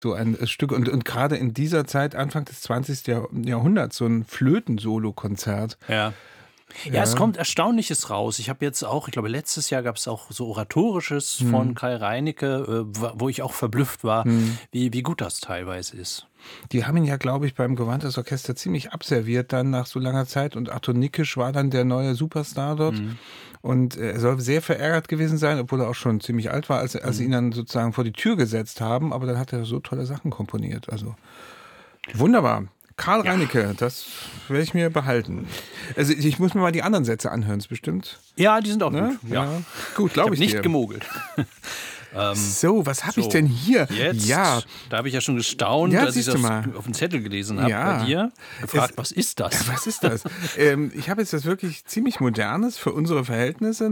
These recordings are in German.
so ein Stück. Und gerade in dieser Zeit, Anfang des 20. Jahrhunderts, so ein Flöten-Solo-Konzert. Ja. Ja, es Ja. kommt Erstaunliches raus. Ich habe jetzt auch, ich glaube, letztes Jahr gab es auch so Oratorisches von Hm. Kai Reinecke, wo ich auch verblüfft war, Hm. wie gut das teilweise ist. Die haben ihn ja, glaube ich, beim Gewandhaus Orchester ziemlich abserviert dann nach so langer Zeit. Und Arthur Nikisch war dann der neue Superstar dort. Mhm. Und er soll sehr verärgert gewesen sein, obwohl er auch schon ziemlich alt war, als sie ihn dann sozusagen vor die Tür gesetzt haben. Aber dann hat er so tolle Sachen komponiert. Also wunderbar. Karl Ja. Reinecke, das werde ich mir behalten. Also ich muss mir mal die anderen Sätze anhören, ist bestimmt. Ja, die sind auch Ne? gut. Ja. Gut, Ich glaube habe ich nicht dir. gemogelt. So, was habe ich So, denn hier? Jetzt, Ja, da habe ich ja schon gestaunt, Ja, als ich siehst du das mal. auf dem Zettel gelesen habe Ja. bei dir. Gefragt, Es- was ist das? was ist das? Ich habe jetzt das wirklich ziemlich Modernes für unsere Verhältnisse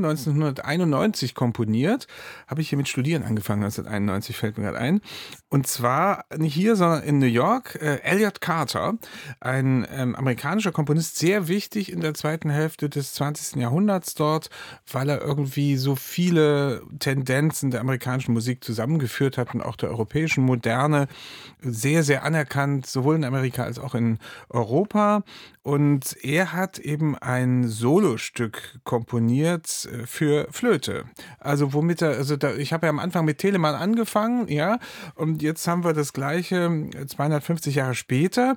1991 komponiert. Habe ich hier mit Studieren angefangen, 1991 fällt mir gerade ein. Und zwar nicht hier, sondern in New York. Elliot Carter, ein amerikanischer Komponist, sehr wichtig in der zweiten Hälfte des 20. Jahrhunderts dort, weil er irgendwie so viele Tendenzen der amerikanischen Musik zusammengeführt hat und auch der europäischen Moderne. Sehr, sehr anerkannt, sowohl in Amerika als auch in Europa. Und er hat eben ein Solostück komponiert für Flöte. Also womit ich habe ja am Anfang mit Telemann angefangen, ja, und jetzt haben wir das gleiche 250 Jahre später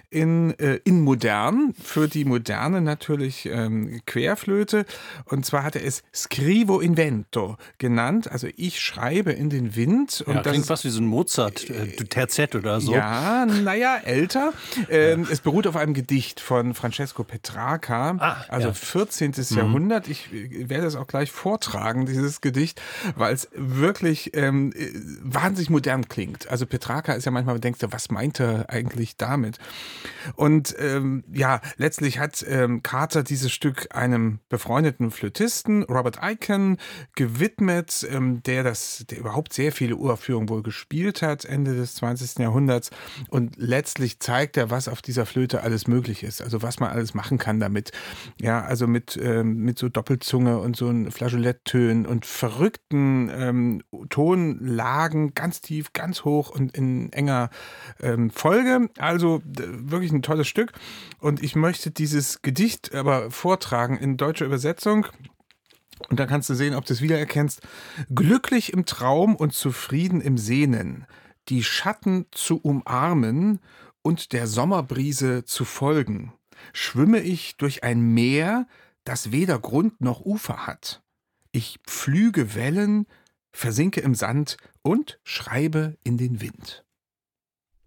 in modern, für die Moderne natürlich Querflöte. Und zwar hat er es Scrivo in Vento genannt, also ich schreibe in den Wind. Und Ja, klingt fast wie so ein Mozart, Terzett oder so. Ja, naja, älter. Es beruht auf einem Gedicht von Francesco Petrarca, also 14. Jahrhundert. Ich werde es auch gleich vortragen, dieses Gedicht, weil es wirklich wahnsinnig modern klingt. Also Petrarca ist ja manchmal, denkst du, was meint er eigentlich damit? Und letztlich hat Carter dieses Stück einem befreundeten Flötisten, Robert Aiken, gewidmet, der überhaupt sehr viele Uraufführungen wohl gespielt hat, Ende des 20. Jahrhunderts. Und letztlich zeigt er, was auf dieser Flöte alles möglich ist. Also was man alles machen kann damit. Ja, also mit so Doppelzunge und so Flageoletttönen und verrückten Tonlagen, ganz tief, ganz hoch und in enger Folge. Also wirklich ein tolles Stück. Und ich möchte dieses Gedicht aber vortragen in deutscher Übersetzung. Und da kannst du sehen, ob du es wiedererkennst. Glücklich im Traum und zufrieden im Sehnen, die Schatten zu umarmen und der Sommerbrise zu folgen, schwimme ich durch ein Meer, das weder Grund noch Ufer hat. Ich pflüge Wellen, versinke im Sand und schreibe in den Wind.